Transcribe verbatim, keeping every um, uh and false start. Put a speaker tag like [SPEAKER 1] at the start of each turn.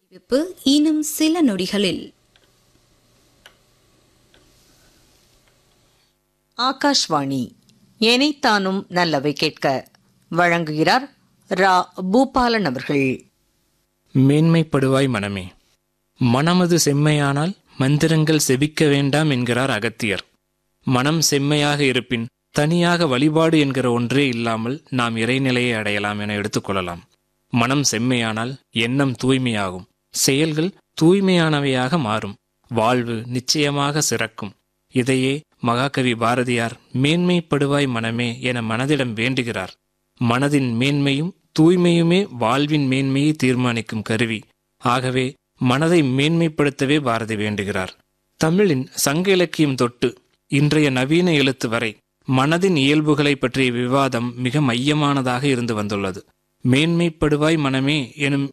[SPEAKER 1] அறிவிப்பு இன்னும் சில நொடிகளில்.
[SPEAKER 2] ஆகாஷ்வாணி எனைத்தானும் நல்லவை கேட்க வழங்குகிறார் ரா பூபாலன் அவர்கள்.
[SPEAKER 3] மேன்மைப்படுவாய் மனமே, மனமது செம்மையானால் மந்திரங்கள் செபிக்க வேண்டாம் என்கிறார் அகத்தியர். மனம் செம்மையாக இருப்பின் தனியாக வழிபாடு என்கிற ஒன்றே இல்லாமல் நாம் இறைநிலையை அடையலாம் என எடுத்துக்கொள்ளலாம். மனம் செம்மையானால் எண்ணம் தூய்மையாகும், செயல்கள் தூய்மையானவையாக மாறும், வாழ்வு நிச்சயமாக சிறக்கும். இதையே மகாகவி பாரதியார் மேன்மைப்படுவாய் மனமே என மனதிடம் வேண்டுகிறார். மனதின் மேன்மையும் தூய்மையுமே வாழ்வின் மேன்மையை தீர்மானிக்கும் கருவி. ஆகவே மனதை மேன்மைப்படுத்தவே பாரதி வேண்டுகிறார். தமிழின் சங்க இலக்கியம் தொட்டு இன்றைய நவீன எழுத்து வரை மனதின் இயல்புகளை பற்றிய விவாதம் மிக மையமானதாக இருந்து வந்துள்ளது. மேன்மைப்படுவாய் மனமே எனும்